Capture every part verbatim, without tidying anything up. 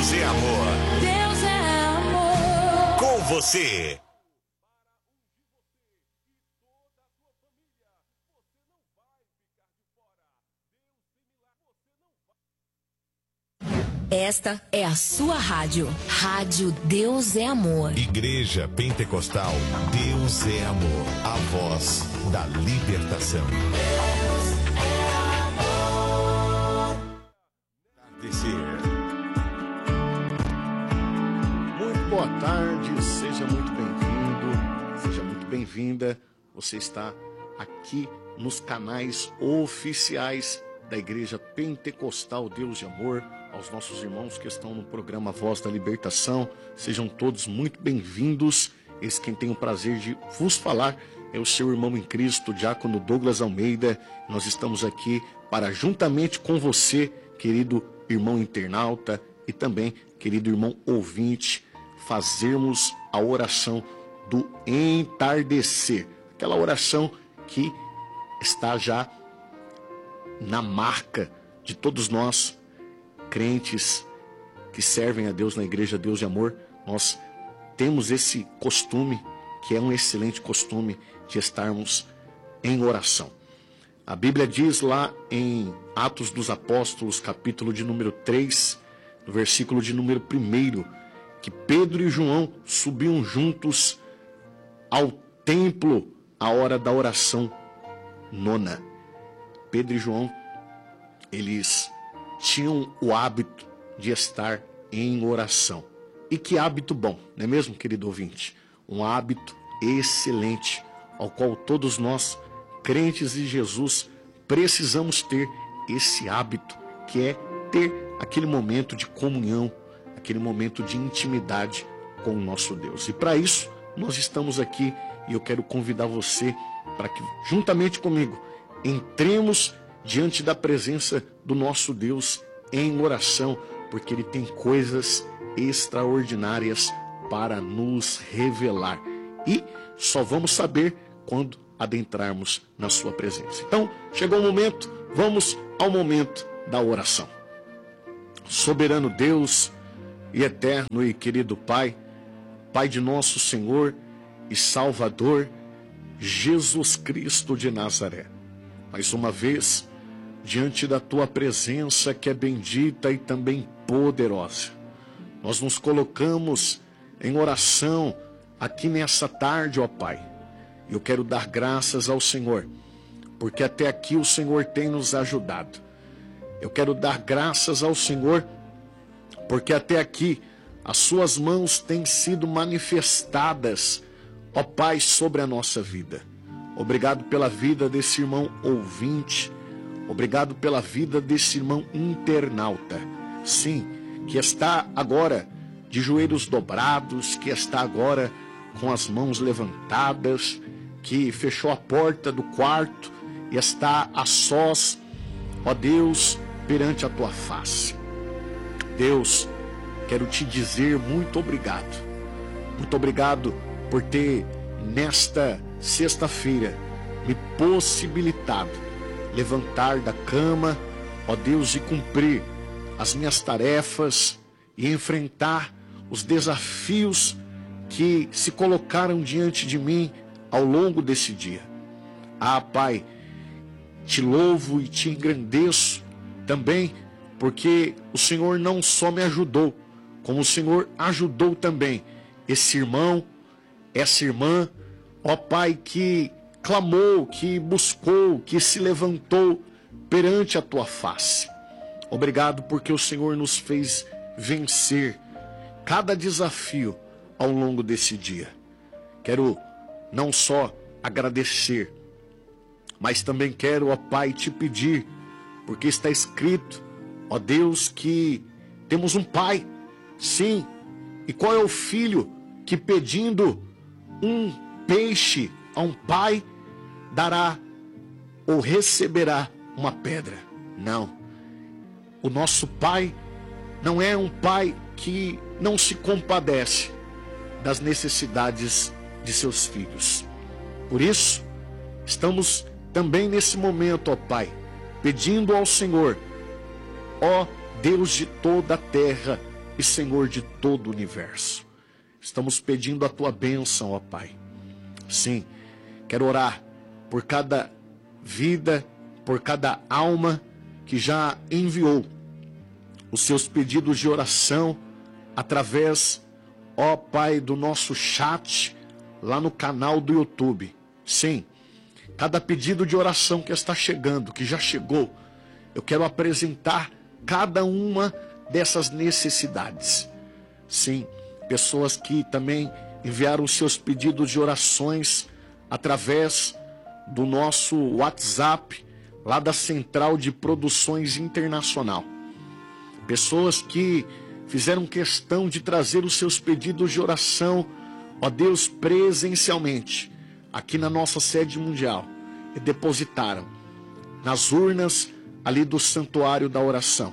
Deus é amor. Deus é amor. Com você. Esta é a sua rádio. Rádio Deus é Amor. Igreja Pentecostal Deus é Amor. A voz da libertação. Deus é amor. Descer. Muito boa tarde, seja muito bem-vindo, seja muito bem-vinda. Você está aqui nos canais oficiais da Igreja Pentecostal Deus de Amor. Aos nossos irmãos que estão no programa Voz da Libertação, sejam todos muito bem-vindos. Esse quem tem o prazer de vos falar é o seu irmão em Cristo, Diácono Douglas Almeida. Nós estamos aqui para, juntamente com você, querido irmão internauta e também querido irmão ouvinte, fazermos a oração do entardecer. Aquela oração que está já na marca de todos nós, crentes que servem a Deus na Igreja Deus de Amor. Nós temos esse costume, que é um excelente costume, de estarmos em oração. A Bíblia diz lá em Atos dos Apóstolos, capítulo de número três, no versículo de número um, que Pedro e João subiam juntos ao templo à hora da oração nona. Pedro e João, eles tinham o hábito de estar em oração. E que hábito bom, não é mesmo, querido ouvinte? Um hábito excelente, ao qual todos nós, crentes de Jesus, precisamos ter esse hábito, que é ter aquele momento de comunhão, aquele momento de intimidade com o nosso Deus. E para isso, nós estamos aqui e eu quero convidar você para que, juntamente comigo, entremos diante da presença do nosso Deus em oração, porque Ele tem coisas extraordinárias para nos revelar. E só vamos saber quando adentrarmos na sua presença. Então, chegou o momento, vamos ao momento da oração. Soberano Deus e eterno e querido Pai, Pai de nosso Senhor e Salvador, Jesus Cristo de Nazaré. Mais uma vez, diante da Tua presença que é bendita e também poderosa, nós nos colocamos em oração aqui nessa tarde, ó Pai. Eu quero dar graças ao Senhor, porque até aqui o Senhor tem nos ajudado. Eu quero dar graças ao Senhor, porque até aqui as Suas mãos têm sido manifestadas, ó Pai, sobre a nossa vida. Obrigado pela vida desse irmão ouvinte. Obrigado pela vida desse irmão internauta. Sim, que está agora de joelhos dobrados, que está agora com as mãos levantadas, que fechou a porta do quarto e está a sós, ó Deus, perante a Tua face. Deus, quero Te dizer muito obrigado. Muito obrigado por ter, nesta sexta-feira, me possibilitado levantar da cama, ó Deus, e cumprir as minhas tarefas e enfrentar os desafios que se colocaram diante de mim ao longo desse dia. Ah, Pai, Te louvo e Te engrandeço também, porque o Senhor não só me ajudou, como o Senhor ajudou também esse irmão, essa irmã, ó Pai, que clamou, que buscou, que se levantou perante a Tua face. Obrigado porque o Senhor nos fez vencer cada desafio ao longo desse dia. Quero não só agradecer, mas também quero, ó Pai, Te pedir, porque está escrito, ó Deus, que temos um Pai, sim, e qual é o filho que pedindo um peixe a um pai dará ou receberá uma pedra? Não. O nosso Pai não é um Pai que não se compadece das necessidades de seus filhos. Por isso, estamos também nesse momento, ó Pai, pedindo ao Senhor, ó Deus de toda a terra, e Senhor de todo o universo. Estamos pedindo a tua bênção, ó Pai. Sim, quero orar por cada vida, por cada alma que já enviou os seus pedidos de oração através, ó Pai, do nosso chat lá no canal do YouTube. Sim, cada pedido de oração que está chegando, que já chegou, eu quero apresentar cada uma dessas necessidades. Sim, pessoas que também enviaram os seus pedidos de orações através do nosso WhatsApp, lá da Central de Produções Internacional. Pessoas que fizeram questão de trazer os seus pedidos de oração, ó Deus, presencialmente, aqui na nossa sede mundial, e depositaram nas urnas ali do Santuário da Oração.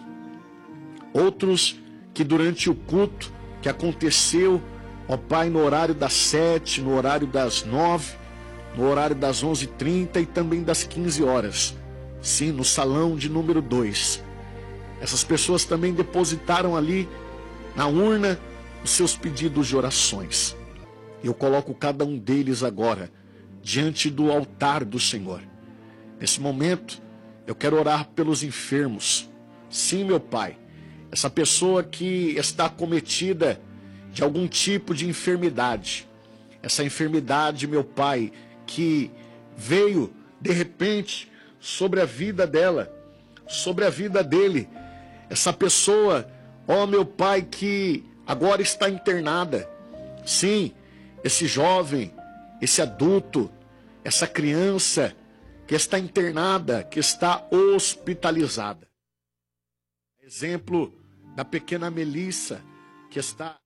Outros que durante o culto que aconteceu, ó Pai, no horário das sete, no horário das nove, no horário das onze e trinta e também das quinze horas, sim, no salão de número dois. Essas pessoas também depositaram ali na urna os seus pedidos de orações. Eu coloco cada um deles agora diante do altar do Senhor. Nesse momento, eu quero orar pelos enfermos. Sim, meu Pai, essa pessoa que está acometida de algum tipo de enfermidade. Essa enfermidade, meu Pai, que veio de repente sobre a vida dela, sobre a vida dele. Essa pessoa, ó meu Pai, que agora está internada. Sim, esse jovem, esse adulto, essa criança que está internada, que está hospitalizada. Exemplo da pequena Melissa, que está...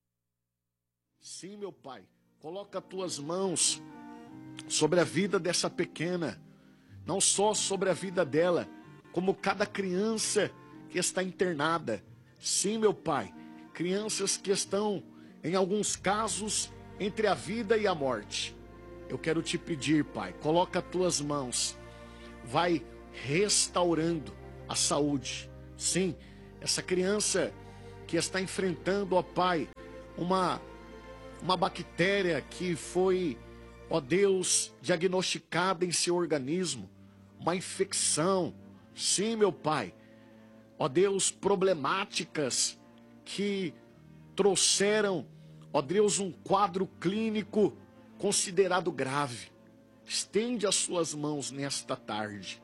Sim, meu Pai, coloca as tuas mãos sobre a vida dessa pequena, não só sobre a vida dela, como cada criança que está internada. Sim, meu Pai, crianças que estão, em alguns casos, entre a vida e a morte. Eu quero te pedir, Pai, coloca as tuas mãos, vai restaurando a saúde. Sim, essa criança que está enfrentando, ó Pai, uma, uma bactéria que foi, ó Deus, diagnosticada em seu organismo, uma infecção. Sim, meu Pai, ó Deus, problemáticas que trouxeram, ó Deus, um quadro clínico considerado grave. Estende as suas mãos nesta tarde.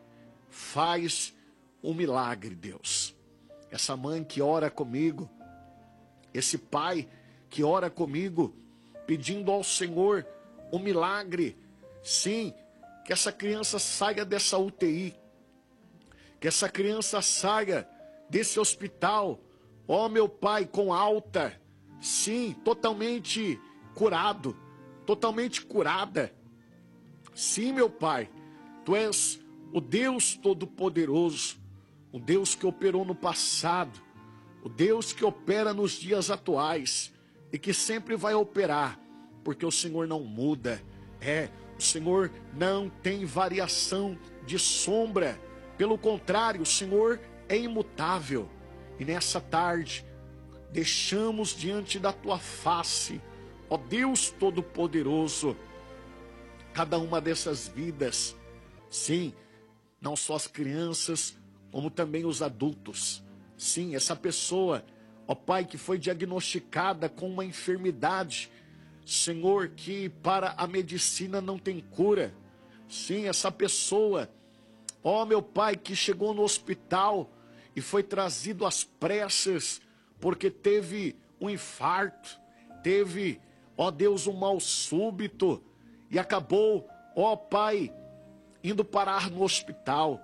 Faz um milagre, Deus. Essa mãe que ora comigo, esse pai que ora comigo, pedindo ao Senhor um milagre. Sim, que essa criança saia dessa U T I, que essa criança saia desse hospital, ó meu Pai, com alta, sim, totalmente curado, totalmente curada. Sim, meu Pai, Tu és o Deus Todo-Poderoso, o Deus que operou no passado, o Deus que opera nos dias atuais e que sempre vai operar, porque o Senhor não muda. É, o Senhor não tem variação de sombra, pelo contrário, o Senhor é imutável. E nessa tarde, deixamos diante da Tua face, ó Deus Todo-Poderoso, cada uma dessas vidas, sim, não só as crianças, como também os adultos. Sim, essa pessoa, ó Pai, que foi diagnosticada com uma enfermidade, Senhor, que para a medicina não tem cura. Sim, essa pessoa, ó meu Pai, que chegou no hospital e foi trazido às pressas, porque teve um infarto, teve, ó Deus, um mal súbito, e acabou, ó Pai, indo parar no hospital.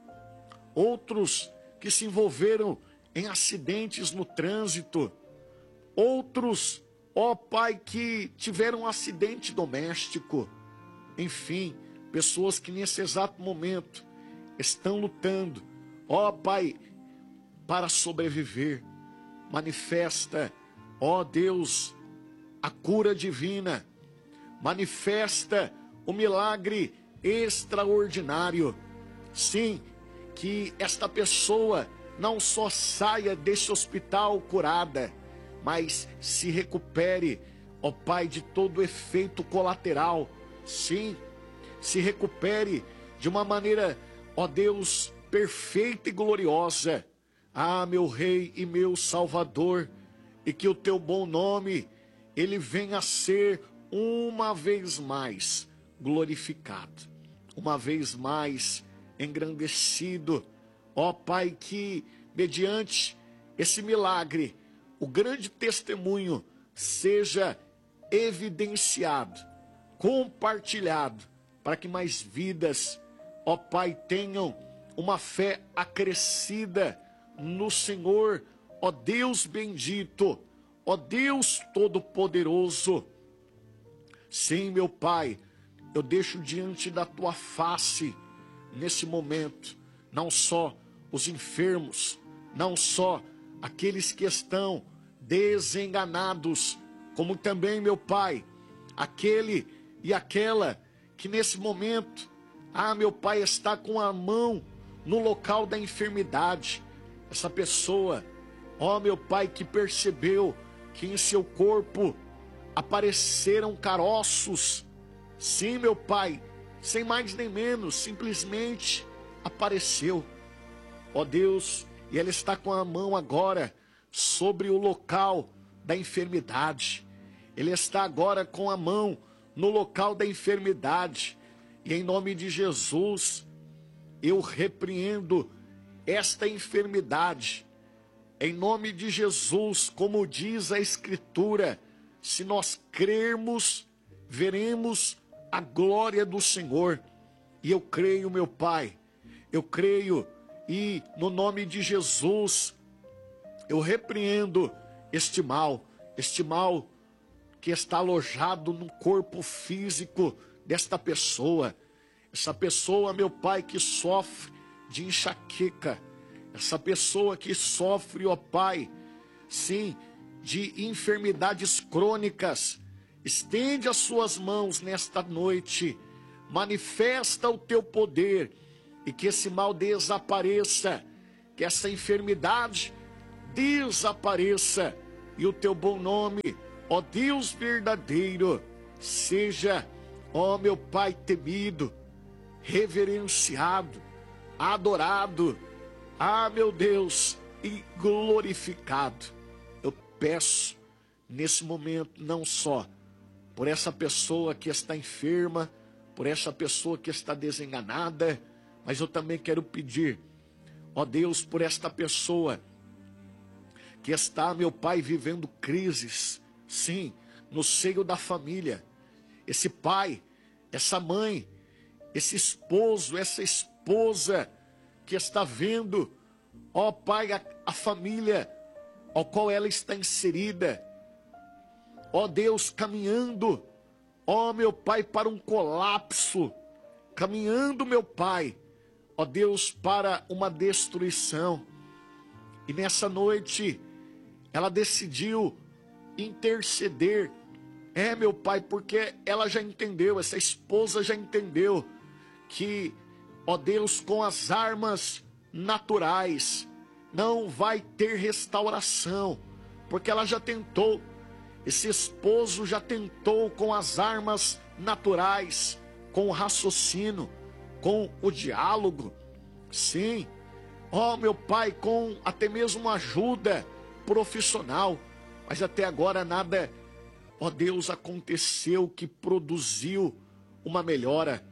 Outros que se envolveram em acidentes no trânsito. Outros, ó Pai, que tiveram um acidente doméstico. Enfim, pessoas que nesse exato momento estão lutando, ó Pai, para sobreviver. Manifesta, ó Deus, a cura divina. Manifesta o milagre extraordinário. Sim, que esta pessoa não só saia desse hospital curada, mas se recupere, ó Pai, de todo efeito colateral. Sim, se recupere de uma maneira, ó Deus, perfeita e gloriosa. Ah, meu Rei e meu Salvador, e que o teu bom nome, ele venha a ser uma vez mais glorificado, uma vez mais engrandecido. Ó Pai, que mediante esse milagre, o grande testemunho seja evidenciado, compartilhado, para que mais vidas, ó Pai, tenham uma fé acrescida no Senhor, ó Deus bendito, ó Deus todo-poderoso. Sim, meu Pai, eu deixo diante da tua face, nesse momento, não só os enfermos, não só aqueles que estão desenganados, como também, meu Pai, aquele e aquela que nesse momento, ah, meu Pai, está com a mão no local da enfermidade. Essa pessoa, ó, meu Pai, que percebeu que em seu corpo apareceram caroços. Sim, meu Pai, sem mais nem menos, simplesmente apareceu. Ó Deus, e ela está com a mão agora sobre o local da enfermidade. Ele está agora com a mão no local da enfermidade. E em nome de Jesus, eu repreendo esta enfermidade. Em nome de Jesus, como diz a Escritura, se nós crermos, veremos a glória do Senhor. E eu creio, meu Pai, eu creio, e no nome de Jesus, eu repreendo este mal, este mal que está alojado no corpo físico desta pessoa. Essa pessoa, meu Pai, que sofre de enxaqueca, essa pessoa que sofre, ó Pai, sim, de enfermidades crônicas, estende as suas mãos nesta noite, manifesta o teu poder, e que esse mal desapareça, que essa enfermidade desapareça, e o teu bom nome, ó Deus verdadeiro, seja, ó meu Pai temido, reverenciado, adorado, ah meu Deus, e glorificado. Eu peço nesse momento não só por essa pessoa que está enferma, por essa pessoa que está desenganada, mas eu também quero pedir, ó Deus, por esta pessoa que está, meu Pai, vivendo crises, sim, no seio da família. Esse pai, essa mãe, esse esposo, essa esposa que está vendo, ó Pai, a, a família ao qual ela está inserida, ó Deus, caminhando, ó meu Pai, para um colapso, caminhando, meu Pai, ó Deus, para uma destruição. E nessa noite, ela decidiu interceder. É, meu Pai, porque ela já entendeu, essa esposa já entendeu que, ó Deus, com as armas naturais não vai ter restauração, porque ela já tentou, esse esposo já tentou com as armas naturais, com o raciocínio, com o diálogo, sim, ó meu Pai, com até mesmo ajuda profissional, mas até agora nada, ó Deus, aconteceu que produziu uma melhora.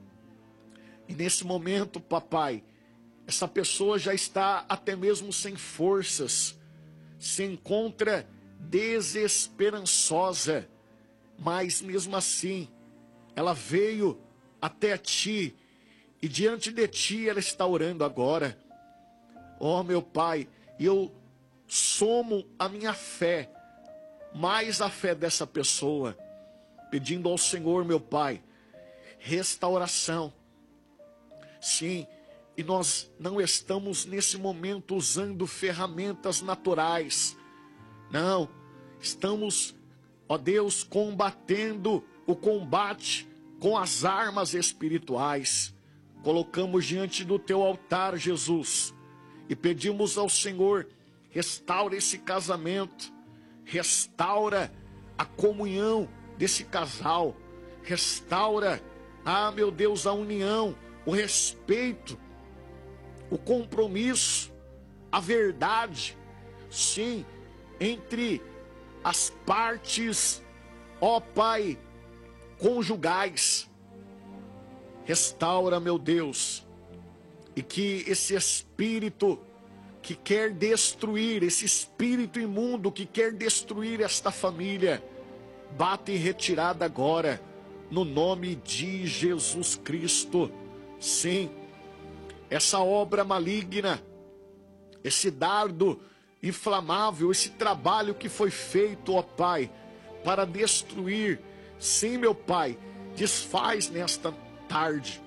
E nesse momento, papai, essa pessoa já está até mesmo sem forças, se encontra desesperançosa, mas mesmo assim, ela veio até ti, e diante de ti ela está orando agora. Ó meu Pai, eu somo a minha fé, mais a fé dessa pessoa, pedindo ao Senhor, meu Pai, restauração. Sim, e nós não estamos nesse momento usando ferramentas naturais. Não, estamos, ó Deus, combatendo o combate com as armas espirituais. Colocamos diante do teu altar, Jesus, e pedimos ao Senhor, restaure esse casamento, restaura a comunhão desse casal, restaura, ah meu Deus, a união, o respeito, o compromisso, a verdade, sim, entre as partes, ó Pai, conjugais. Restaura, meu Deus, e que esse espírito que quer destruir, esse espírito imundo que quer destruir esta família, bata em retirada agora, no nome de Jesus Cristo. Sim, essa obra maligna, esse dardo inflamável, esse trabalho que foi feito, ó Pai, para destruir, sim, meu Pai, desfaz nesta tarde,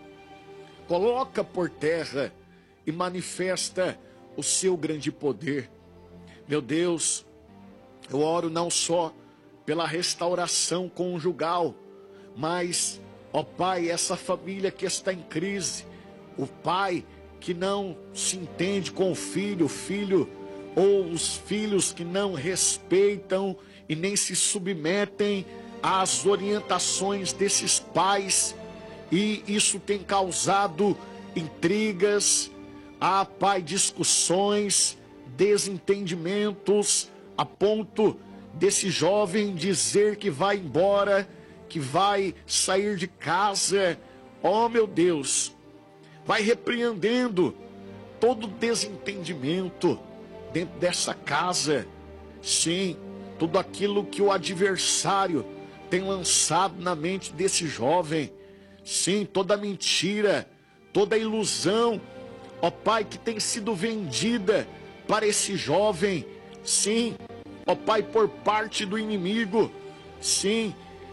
coloca por terra e manifesta o seu grande poder. Meu Deus, eu oro não só pela restauração conjugal, mas, ó Pai, essa família que está em crise, o pai que não se entende com o filho, o filho ou os filhos que não respeitam e nem se submetem às orientações desses pais, e isso tem causado intrigas, ah, Pai, discussões, desentendimentos, a ponto desse jovem dizer que vai embora, que vai sair de casa. Oh meu Deus, vai repreendendo todo desentendimento dentro dessa casa. Sim, tudo aquilo que o adversário tem lançado na mente desse jovem. Sim, toda mentira, toda ilusão, ó Pai, que tem sido vendida para esse jovem. Sim, ó Pai, por parte do inimigo. Sim,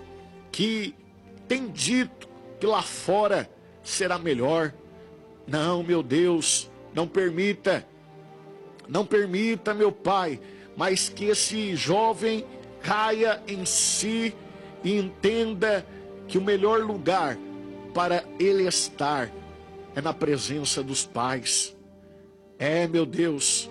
que tem dito que lá fora será melhor. Não, meu Deus, não permita, não permita, meu Pai, mas que esse jovem caia em si e entenda que o melhor lugar para ele estar é na presença dos pais. É, meu Deus,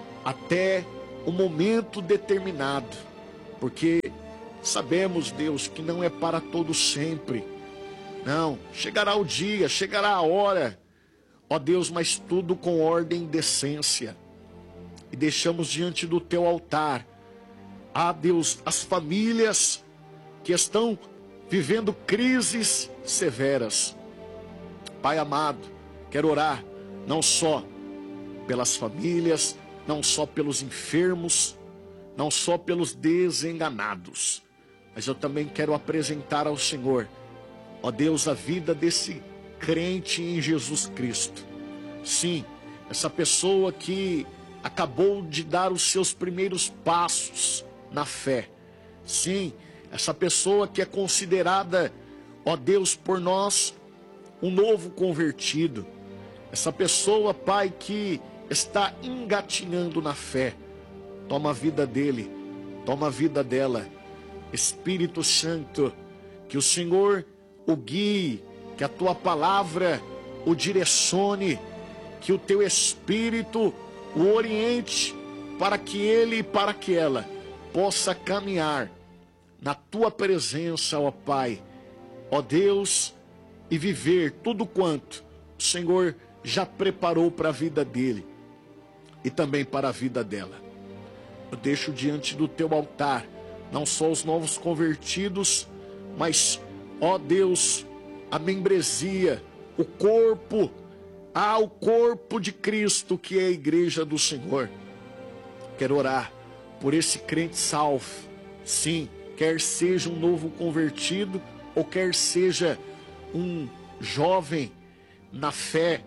até o momento determinado, porque sabemos, Deus, que não é para todo sempre. Não, chegará o dia, chegará a hora, ó Deus, mas tudo com ordem e decência. E deixamos diante do teu altar, ah Deus, as famílias que estão vivendo crises severas. Pai amado, quero orar não só pelas famílias, não só pelos enfermos, não só pelos desenganados, mas eu também quero apresentar ao Senhor, ó Deus, a vida desse crente em Jesus Cristo. Sim, essa pessoa que acabou de dar os seus primeiros passos na fé. Sim, essa pessoa que é considerada, ó Deus, por nós, um novo convertido. Essa pessoa, Pai, que está engatinhando na fé. Toma a vida dele, toma a vida dela. Espírito Santo, que o Senhor o guie, que a tua palavra o direcione, que o teu Espírito o oriente, para que ele e para que ela possa caminhar na tua presença, ó Pai, ó Deus, e viver tudo quanto o Senhor já preparou para a vida dele e também para a vida dela. Eu deixo diante do teu altar não só os novos convertidos, mas, ó Deus, a membresia, o corpo, ah, o corpo de Cristo, que é a igreja do Senhor. Quero orar por esse crente salvo. Sim, quer seja um novo convertido ou quer seja um jovem na fé,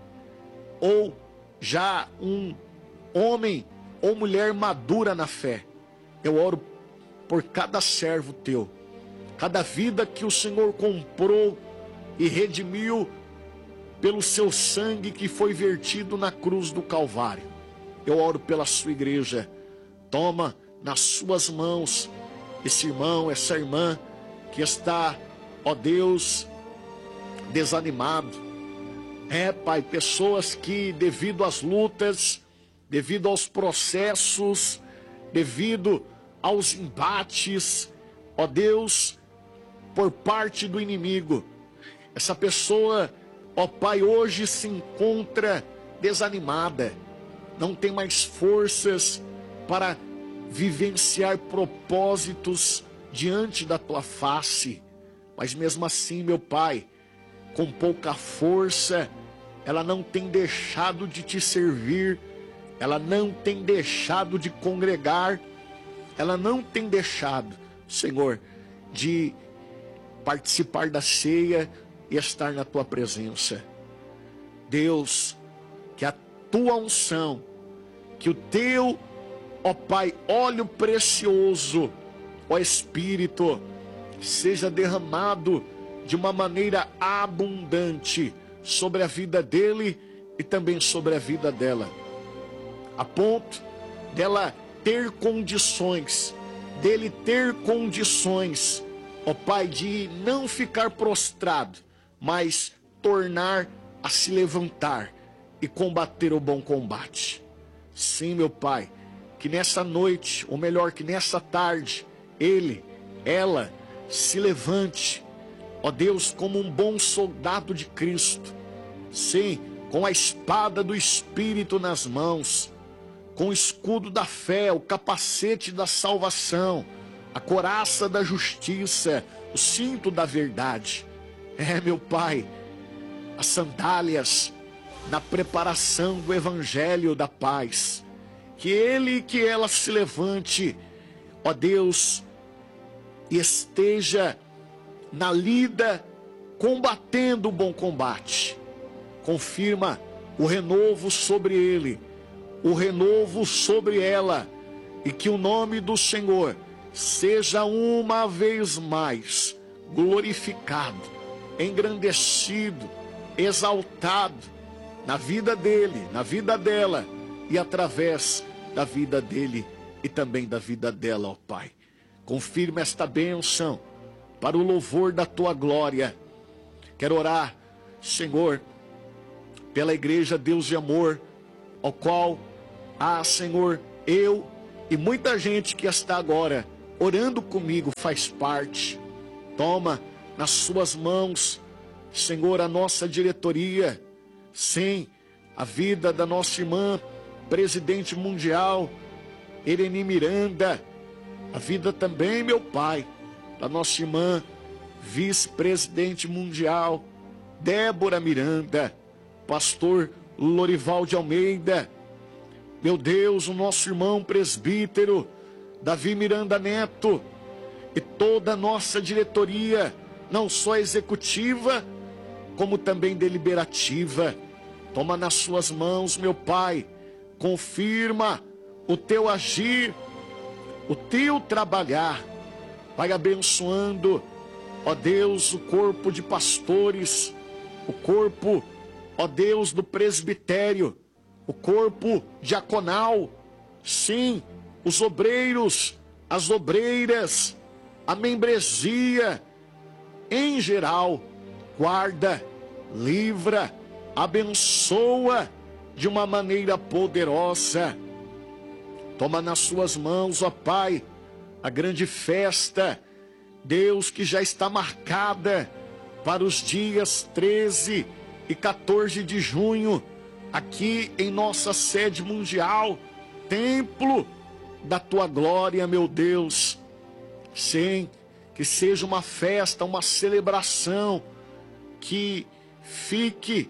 ou já um homem ou mulher madura na fé. Eu oro por cada servo teu, cada vida que o Senhor comprou e redimiu pelo seu sangue que foi vertido na cruz do Calvário. Eu oro pela sua igreja. Toma nas suas mãos esse irmão, essa irmã que está, ó Deus, desanimado. É, Pai, pessoas que devido às lutas, devido aos processos, devido, aos embates, ó Deus, por parte do inimigo. Essa pessoa, ó Pai, hoje se encontra desanimada, não tem mais forças para vivenciar propósitos diante da tua face. Mas mesmo assim, meu Pai, com pouca força, ela não tem deixado de te servir, ela não tem deixado de congregar, ela não tem deixado, Senhor, de participar da ceia e estar na tua presença. Deus, que a tua unção, que o teu, ó Pai, óleo precioso, ó Espírito, seja derramado de uma maneira abundante sobre a vida dele e também sobre a vida dela, a ponto dela ter condições, dele ter condições, ó Pai, de não ficar prostrado, mas tornar a se levantar e combater o bom combate. Sim, meu Pai, que nessa noite, ou melhor, que nessa tarde, ele, ela, se levante, ó Deus, como um bom soldado de Cristo. Sim, com a espada do Espírito nas mãos, com o escudo da fé, o capacete da salvação, a couraça da justiça, o cinto da verdade. É, meu Pai, as sandálias na preparação do evangelho da paz. Que ele e que ela se levante, ó Deus, e esteja na lida, combatendo o bom combate. Confirma o renovo sobre ele, o renovo sobre ela, e que o nome do Senhor seja uma vez mais glorificado, engrandecido, exaltado na vida dele, na vida dela e através da vida dele e também da vida dela, ó Pai. Confirma esta bênção para o louvor da tua glória. Quero orar, Senhor, pela igreja Deus de Amor, ao qual, ah, Senhor, eu e muita gente que está agora orando comigo faz parte. Toma nas suas mãos, Senhor, a nossa diretoria, sim, a vida da nossa irmã, presidente mundial, Irene Miranda, a vida também, meu Pai, da nossa irmã, vice-presidente mundial, Débora Miranda, pastor Lorival de Almeida, meu Deus, o nosso irmão presbítero, Davi Miranda Neto, e toda a nossa diretoria, não só executiva, como também deliberativa. Toma nas suas mãos, meu Pai, confirma o teu agir, o teu trabalhar. Vai abençoando, ó Deus, o corpo de pastores, o corpo, ó Deus, do presbitério, o corpo diaconal, sim, os obreiros, as obreiras, a membresia, em geral. Guarda, livra, abençoa de uma maneira poderosa. Toma nas suas mãos, ó Pai, a grande festa, Deus, que já está marcada para os dias treze e quatorze de junho, aqui em nossa sede mundial, templo da tua glória, meu Deus. Sim, que seja uma festa, uma celebração, que fique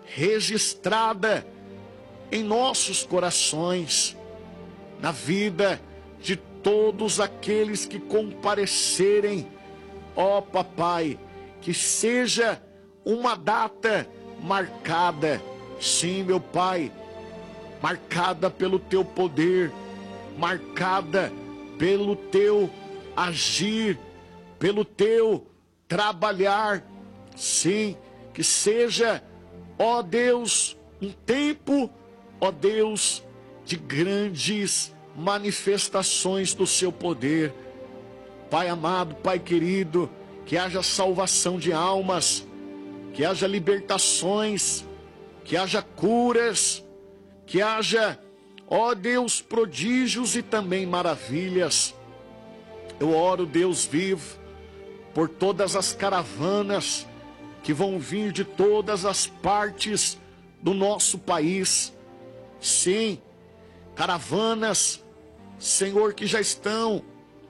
registrada em nossos corações, na vida de todos aqueles que comparecerem. Ó Papai, que seja uma data marcada, sim, meu Pai, marcada pelo teu poder, marcada pelo teu agir, pelo teu trabalhar. Sim, que seja, ó Deus, um tempo, ó Deus, de grandes manifestações do seu poder. Pai amado, Pai querido, que haja salvação de almas, que haja libertações, que haja curas, que haja, ó Deus, prodígios e também maravilhas. Eu oro, Deus vivo, por todas as caravanas que vão vir de todas as partes do nosso país. Sim, caravanas, Senhor, que já estão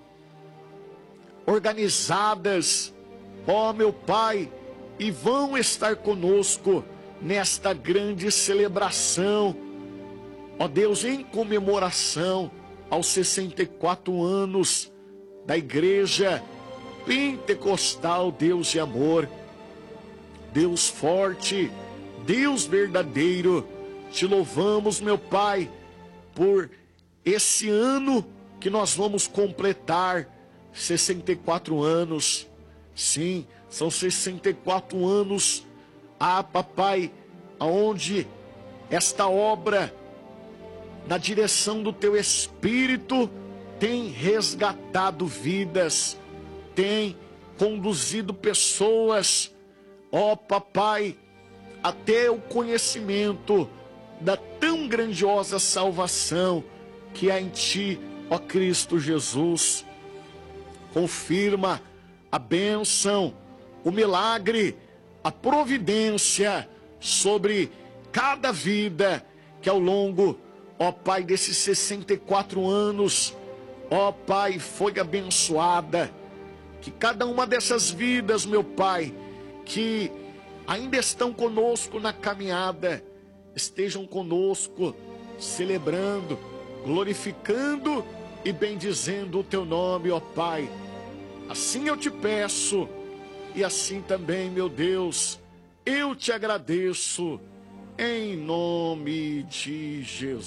organizadas, ó meu Pai, e vão estar conosco nesta grande celebração, ó Deus, em comemoração aos sessenta e quatro anos da Igreja Pentecostal Deus de Amor. Deus forte, Deus verdadeiro, te louvamos, meu Pai, por esse ano que nós vamos completar, sessenta e quatro anos. Sim, são sessenta e quatro anos, ah, papai, aonde esta obra, na direção do teu Espírito, tem resgatado vidas, tem conduzido pessoas, ó papai, até o conhecimento da tão grandiosa salvação que há em ti, ó Cristo Jesus. Confirma a bênção, o milagre, a providência sobre cada vida que ao longo, ó Pai, desses sessenta e quatro anos, ó Pai, foi abençoada. Que cada uma dessas vidas, meu Pai, que ainda estão conosco na caminhada, estejam conosco, celebrando, glorificando e bendizendo o teu nome, ó Pai. Assim eu te peço, e assim também, meu Deus, eu te agradeço, em nome de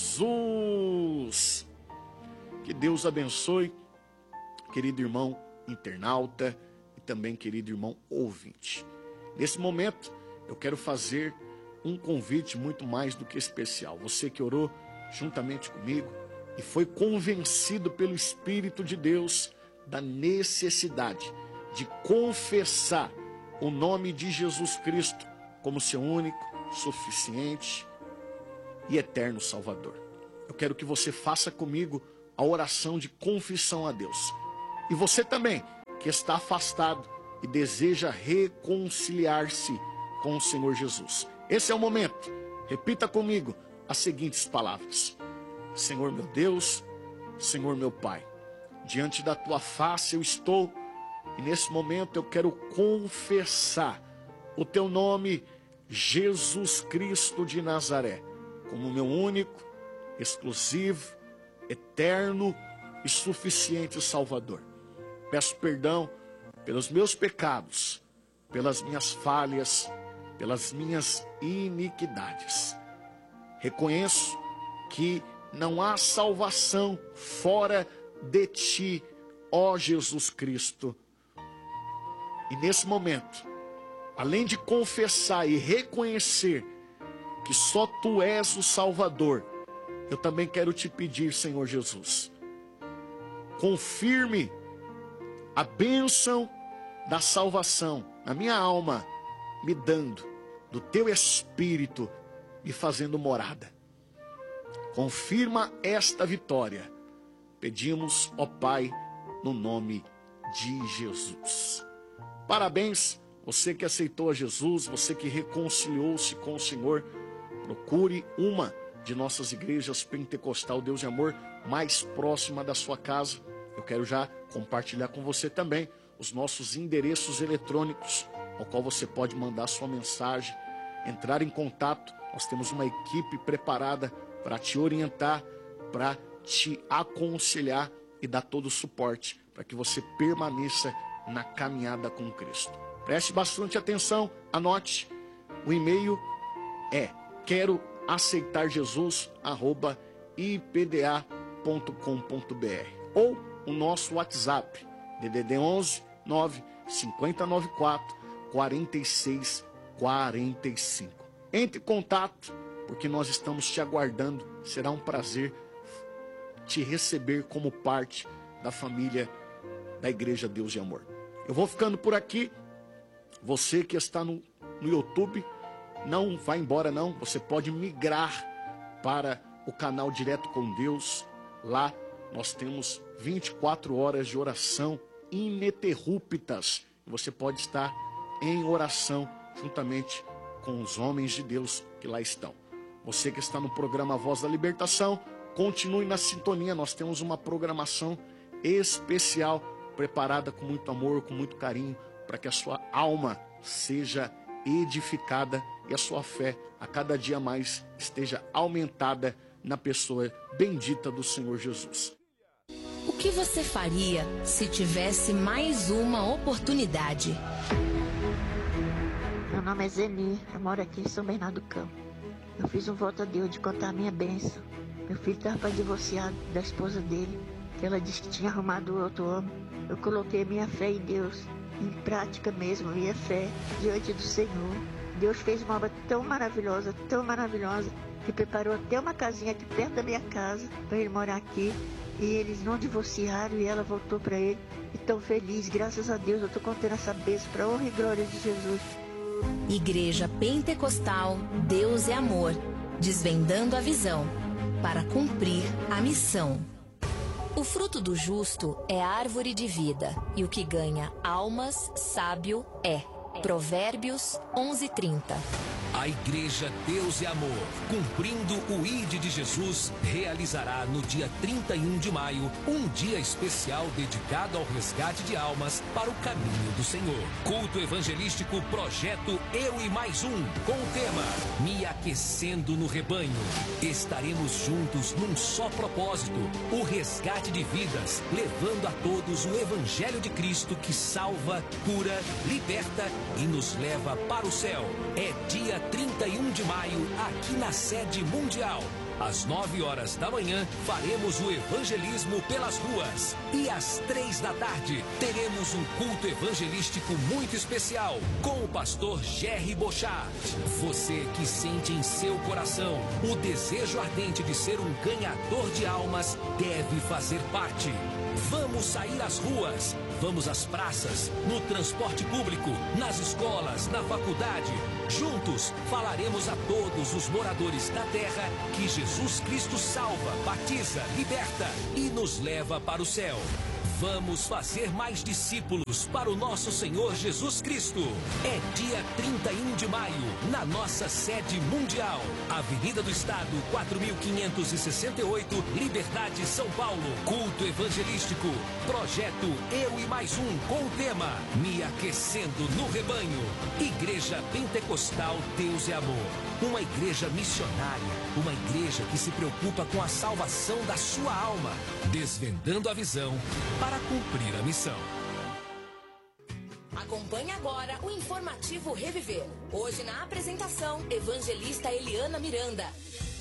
Jesus. Que Deus abençoe, querido irmão internauta e também querido irmão ouvinte. Nesse momento, eu quero fazer um convite muito mais do que especial. Você que orou juntamente comigo e foi convencido pelo Espírito de Deus da necessidade de confessar o nome de Jesus Cristo como seu único, suficiente e eterno Salvador. Eu quero que você faça comigo a oração de confissão a Deus. E você também, que está afastado e deseja reconciliar-se com o Senhor Jesus. Esse é o momento. Repita comigo as seguintes palavras: Senhor meu Deus, Senhor meu Pai, diante da tua face eu estou, e nesse momento eu quero confessar o teu nome, Jesus Cristo de Nazaré, como meu único, exclusivo, eterno e suficiente Salvador. Peço perdão pelos meus pecados, pelas minhas falhas, pelas minhas iniquidades. Reconheço que não há salvação fora de ti, ó Jesus Cristo. E nesse momento, além de confessar e reconhecer que só tu és o Salvador, eu também quero te pedir, Senhor Jesus, confirme a bênção da salvação na minha alma, me dando do teu Espírito e fazendo morada. Confirma esta vitória. Pedimos, ó Pai, no nome de Jesus. Parabéns, você que aceitou a Jesus, você que reconciliou-se com o Senhor. Procure uma de nossas igrejas Pentecostal Deus de Amor mais próxima da sua casa. Eu quero já compartilhar com você também os nossos endereços eletrônicos, ao qual você pode mandar sua mensagem, entrar em contato. Nós temos uma equipe preparada para te orientar, para te aconselhar e dar todo o suporte para que você permaneça na caminhada com Cristo. Preste bastante atenção, anote. O e-mail é quero aceitar Jesus arroba i p d a ponto com ponto b r ou o nosso WhatsApp D D D onze nove cinco nove quatro quatro seis quatro cinco. Entre em contato, porque nós estamos te aguardando. Será um prazer te receber como parte da família da Igreja Deus de Amor. Eu vou ficando por aqui. Você que está no, no YouTube, não vai embora não. Você pode migrar para o canal Direto com Deus. Lá nós temos vinte e quatro horas de oração ininterruptas. Você pode estar em oração juntamente com os homens de Deus que lá estão. Você que está no programa Voz da Libertação, continue na sintonia. Nós temos uma programação especial preparada com muito amor, com muito carinho, para que a sua alma seja edificada e a sua fé a cada dia mais esteja aumentada na pessoa bendita do Senhor Jesus. O que você faria se tivesse mais uma oportunidade? Meu nome é Zeni, eu moro aqui em São Bernardo do Campo. Eu fiz um voto a Deus de contar a minha bênção. Meu filho estava para divorciar da esposa dele, que ela disse que tinha arrumado outro homem. Eu coloquei minha fé em Deus, em prática mesmo, minha fé diante do Senhor. Deus fez uma obra tão maravilhosa, tão maravilhosa, que preparou até uma casinha aqui perto da minha casa para ele morar aqui. E eles não divorciaram e ela voltou para ele. E tão feliz, graças a Deus, eu estou contando essa bênção para a honra e glória de Jesus. Igreja Pentecostal Deus é Amor, desvendando a visão para cumprir a missão. O fruto do justo é a árvore de vida, e o que ganha almas, sábio é. Provérbios onze, trinta. A Igreja Deus é Amor, cumprindo o I D de Jesus, realizará no dia trinta e um de maio um dia especial dedicado ao resgate de almas para o caminho do Senhor. Culto evangelístico Projeto Eu e Mais Um, com o tema Me Aquecendo no Rebanho. Estaremos juntos num só propósito, o resgate de vidas, levando a todos o Evangelho de Cristo que salva, cura, liberta e nos leva para o céu. É dia trinta e um de maio, aqui na sede mundial. Às nove horas da manhã, faremos o evangelismo pelas ruas. E às três da tarde, teremos um culto evangelístico muito especial com o pastor Jerry Bochart. Você que sente em seu coração o desejo ardente de ser um ganhador de almas, deve fazer parte. Vamos sair às ruas, vamos às praças, no transporte público, nas escolas, na faculdade. Juntos falaremos a todos os moradores da terra que Jesus Cristo salva, batiza, liberta e nos leva para o céu. Vamos fazer mais discípulos para o nosso Senhor Jesus Cristo. É dia trinta e um de maio, na nossa sede mundial. Avenida do Estado, quatro mil quinhentos e sessenta e oito, Liberdade, São Paulo. Culto evangelístico, Projeto Eu e Mais Um, com o tema Me Aquecendo no Rebanho. Igreja Pentecostal Deus é Amor. Uma igreja missionária, uma igreja que se preocupa com a salvação da sua alma, desvendando a visão para cumprir a missão. Acompanhe agora o informativo Reviver. Hoje na apresentação, evangelista Eliana Miranda.